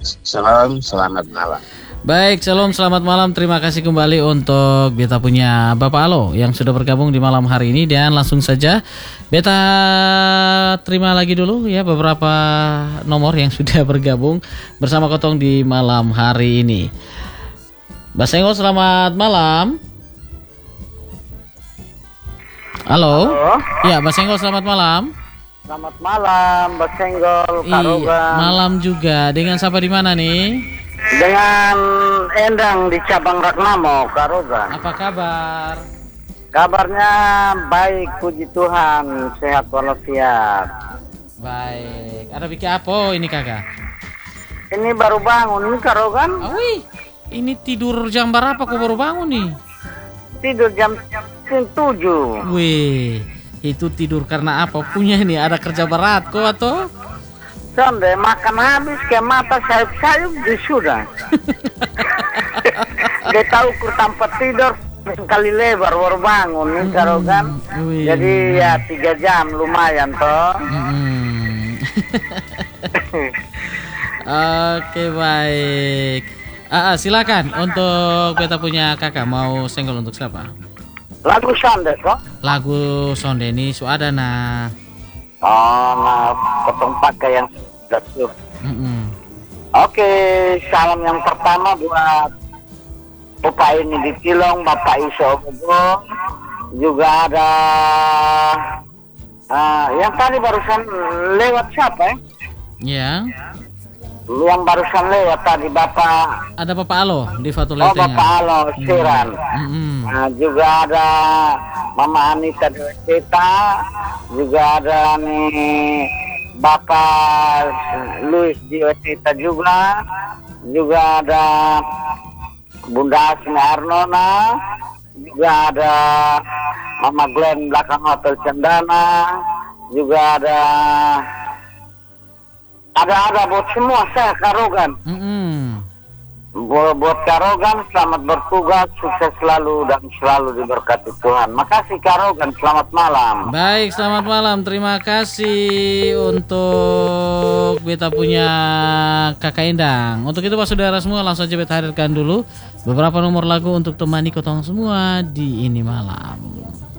Salam, selamat malam. Baik, shalom, selamat malam. Terima kasih kembali untuk Beta punya Bapak Alo yang sudah bergabung di malam hari ini. Dan langsung saja Beta terima lagi dulu ya beberapa nomor yang sudah bergabung bersama Kotong di malam hari ini. Mbak Senggol, selamat malam. Halo. Ya, Mbak Senggol, selamat malam. Selamat malam, Mbak Senggol, Karogan. Malam juga. Dengan siapa di mana nih? Dengan Endang di cabang Ragnamo, Karogan. Apa kabar? Kabarnya baik, puji Tuhan, sehat walafiat. Baik. Ada bikin apa ini kakak? Ini baru bangun nih, Karogan. Wih, ini tidur jam berapa kok baru bangun nih? Tidur jam 7. Wih, itu tidur karena apa? Punya ini ada kerja berat kok atau? Sonde makan habis ke mata sayup-sayup sudah. Dia tahu kur tempat tidur sekali lebar baru bangun nih, Karogan. Jadi ya 3 jam lumayan toh. Oke, baik. Silakan untuk Beta punya kakak mau senggol untuk siapa? Lagu Sonde kok? Lagu Sonde ini ada nah. Oh, nah, potong pakai yang sudah. Oke, salam yang pertama buat Bapak ini di Tilong, Bapak Iso Bogor. Juga ada yang tadi barusan lewat siapa ya? Ya. Yang barusan lewat tadi Bapak. Ada Bapak Alo di Fatul Oh, Bapak Alo, Siran. Nah, juga ada Mama Anita di Weceta. Juga ada nih Bapak Luis di Weceta juga. Juga ada Bunda Asmi Arnona. Juga ada Mama Glenn belakang Hotel Cendana. Juga ada buat semua saya Karogan. Buat Karogan selamat bertugas, sukses selalu dan selalu diberkati Tuhan. Makasih Karogan, selamat malam. Baik, selamat malam. Terima kasih untuk Beta punya kakak Endang. Untuk itu Pak Saudara semua langsung aja Beta hadirkan dulu beberapa nomor lagu untuk temani Kotong semua di ini malam.